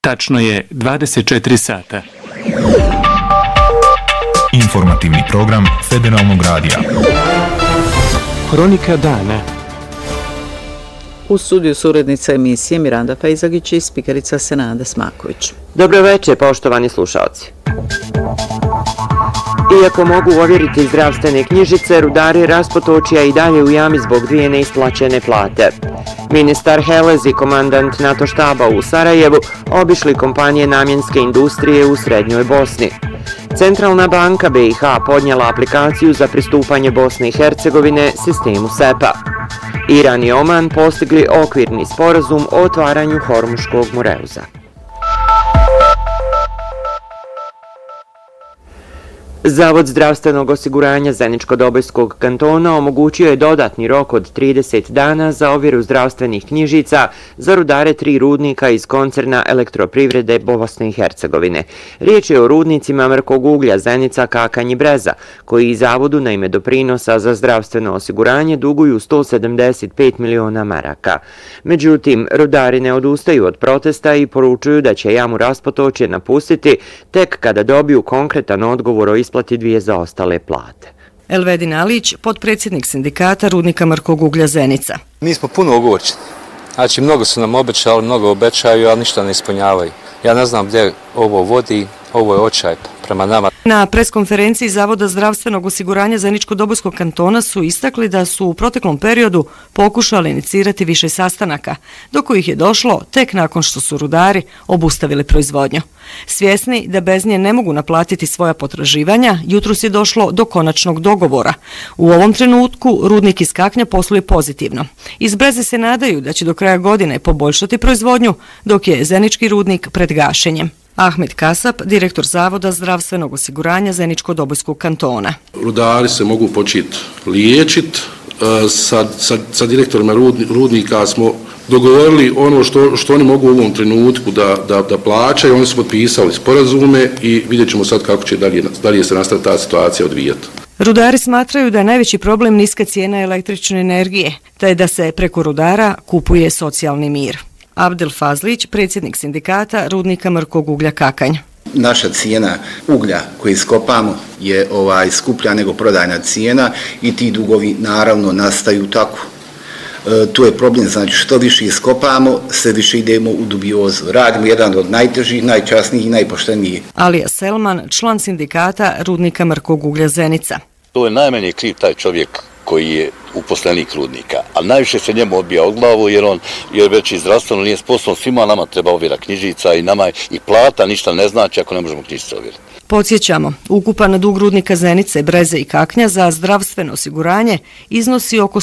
Tačno je 24 sata. Informativni program Federalnog radija. Hronika dana. U studiju su urednica emisije Miranda Fajzagić i spikerica Senada Smaković. Dobro večer, poštovani slušalci. Iako mogu ovjeriti zdravstvene knjižice, rudari Raspotočja i dalje u jami zbog 2 neisplaćene plate. Ministar Helez i komandant NATO štaba u Sarajevu obišli kompanije namjenske industrije u Srednjoj Bosni. Centralna banka BiH podnijela aplikaciju za pristupanje Bosne i Hercegovine sistemu SEPA. Iran i Oman postigli okvirni sporazum o otvaranju Hormuškog Moreuza. Zavod zdravstvenog osiguranja Zeničko-Dobojskog kantona omogućio je dodatni rok od 30 dana za ovjeru zdravstvenih knjižica za rudare 3 rudnika iz koncerna Elektroprivrede Bosne i Hercegovine. Riječ je o rudnicima mrkog uglja Zenica, Kakanj i Breza, koji i zavodu na ime doprinosa za zdravstveno osiguranje duguju 175 miliona maraka. Međutim, rudari ne odustaju od protesta i poručuju da će jamu Raspotočje napustiti tek kada dobiju konkretan odgovor o isplati 2 zaostale plate. Elvedin Alić, potpredsjednik sindikata rudnika mrkog uglja Zenica. Mi smo puno ogorčeni. Znači, mnogo su nam obećali, mnogo obećaju, ali ništa ne ispunjavaju. Ja ne znam gdje ovo vodi, ovo je očaj prema nama. Na preskonferenciji Zavoda zdravstvenog osiguranja Zeničko-Dobojskog kantona su istakli da su u proteklom periodu pokušali inicirati više sastanaka, do kojih je došlo tek nakon što su rudari obustavili proizvodnju. Svjesni da bez nje ne mogu naplatiti svoja potraživanja, jutros je došlo do konačnog dogovora. U ovom trenutku rudnik iz Kaknja posluje pozitivno. Iz Breze se nadaju da će do kraja godine poboljšati proizvodnju, dok je Zenički rudnik pred gašenjem. Ahmed Kasap, direktor Zavoda zdravstvenog osiguranja Zeničko-Dobojskog kantona. Rudari se mogu početi liječiti. Sa direktorima rudnika smo dogovorili ono što oni mogu u ovom trenutku da plaćaju. Oni su potpisali sporazume i vidjet ćemo sad kako će dalje se nastaviti ta situacija odvijati. Rudari smatraju da je najveći problem niska cijena električne energije, te da se preko rudara kupuje socijalni mir. Abdel Fazlić, predsjednik sindikata rudnika mrkog uglja Kakanj. Naša cijena uglja koji iskopamo je skuplja nego prodajna cijena i ti dugovi naravno nastaju tako. Tu je problem, znači što više iskopamo, sve više idemo u dubiozu. Radimo jedan od najtežih, najčasnijih i najpoštenijih. Alija Selman, član sindikata rudnika mrkog uglja Zenica. To je najmanje kriv taj čovjek koji je uposlenik rudnika, ali najviše se njemu odbija od glavu jer već i zdravstveno nije sposobno, svima nama treba ovjera knjižica i nama i plata ništa ne znači ako ne možemo knjižice ovjeriti. Podsjećamo, ukupan dug rudnika Zenice, Breze i Kaknja za zdravstveno osiguranje iznosi oko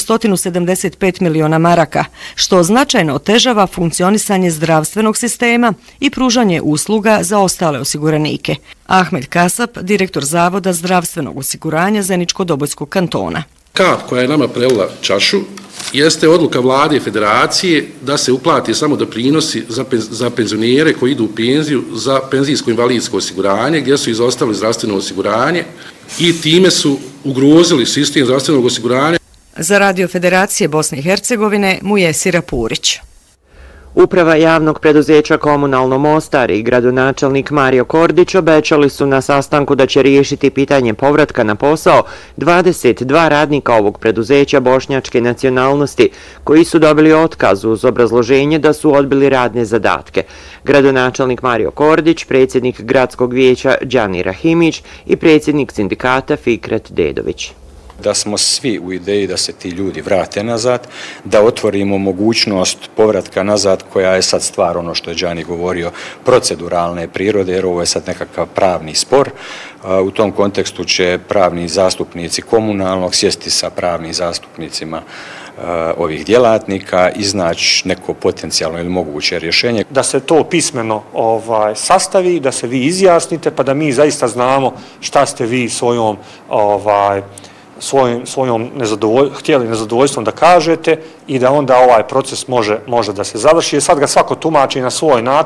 175 miliona maraka, što značajno otežava funkcionisanje zdravstvenog sistema i pružanje usluga za ostale osiguranike. Ahmed Kasap, direktor Zavoda zdravstvenog osiguranja Zeničko-Dobojskog kantona. Kap koja je nama prelila čašu jeste odluka vlade i federacije da se uplati samo doprinosi za penzionere koji idu u penziju za penzijsko-invalidsko osiguranje gdje su izostavili zdravstveno osiguranje i time su ugrozili sistem zdravstvenog osiguranja. Za Radio Federacije Bosne i Hercegovine Mujesira Purić. Uprava javnog preduzeća Komunalno Mostar i gradonačelnik Mario Kordić obećali su na sastanku da će riješiti pitanje povratka na posao 22 radnika ovog preduzeća bošnjačke nacionalnosti koji su dobili otkaz uz obrazloženje da su odbili radne zadatke. Gradonačelnik Mario Kordić, predsjednik gradskog vijeća Đani Rahimić i predsjednik sindikata Fikret Dedović. Da smo svi u ideji da se ti ljudi vrate nazad, da otvorimo mogućnost povratka nazad koja je sad stvar, ono što je Đani govorio, proceduralne prirode, jer ovo je sad nekakav pravni spor. U tom kontekstu će pravni zastupnici komunalnog sjesti sa pravnim zastupnicima ovih djelatnika, iznaći neko potencijalno ili moguće rješenje. Da se to pismeno sastavi, da se vi izjasnite, pa da mi zaista znamo šta ste vi svojom htjeli nezadovoljstvom da kažete i da onda ovaj proces može da se završi. Jer sad ga svako tumači na svoj način.